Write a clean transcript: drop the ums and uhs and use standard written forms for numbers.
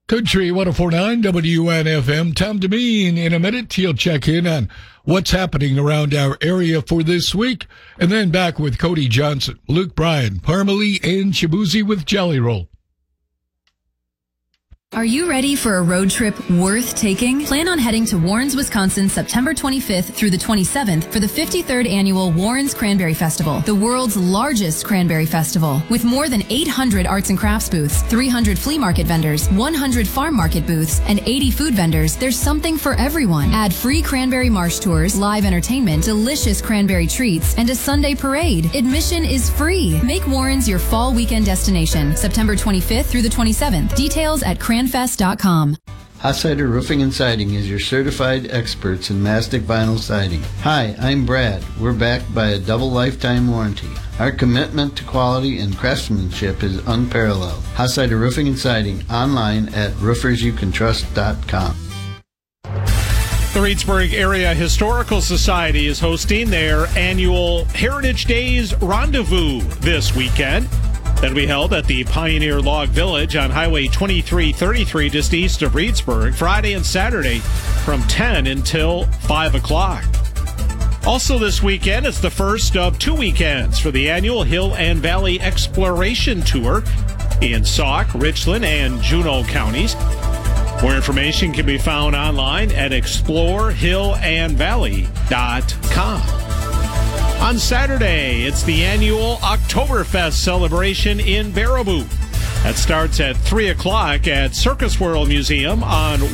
Country 104.9 WNFM. Tom Demeen. In a minute, he'll check in on what's happening around our area for this week. And then back with Cody Johnson, Luke Bryan, Parmalee, and Shabuzi with Jelly Roll. Are you ready for a road trip worth taking? Plan on heading to Warrens, Wisconsin, September 25th through the 27th for the 53rd Annual Warrens Cranberry Festival, the world's largest cranberry festival. With more than 800 arts and crafts booths, 300 flea market vendors, 100 farm market booths, and 80 food vendors, there's something for everyone. Add free cranberry marsh tours, live entertainment, delicious cranberry treats, and a Sunday parade. Admission is free. Make Warrens your fall weekend destination, September 25th through the 27th. Details at cranfest.com. Hossider Roofing and Siding is your certified experts in mastic vinyl siding. Hi, I'm Brad. We're backed by a double lifetime warranty. Our commitment to quality and craftsmanship is unparalleled. Hossider Roofing and Siding, online at roofersyoucantrust.com. The Reedsburg Area Historical Society is hosting their annual Heritage Days Rendezvous this weekend. That'll be held at the Pioneer Log Village on Highway 2333 just east of Reedsburg, Friday and Saturday from 10 until 5 o'clock. Also this weekend, it's the first of 2 weekends for the annual Hill and Valley Exploration Tour in Sauk, Richland, and Juneau counties. More information can be found online at explorehillandvalley.com. On Saturday, it's the annual Oktoberfest celebration in Baraboo. That starts at 3 o'clock at Circus World Museum on